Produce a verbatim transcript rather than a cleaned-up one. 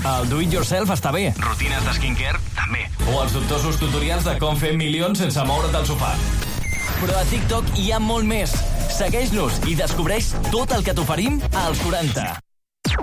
El do-it-yourself està bé. Rutines de skincare, també. O els dubtosos tutorials de com fer milions sense moure't del sofà. Però a TikTok hi ha molt més. Segueix-nos i descobreix tot el que t'oferim als quaranta.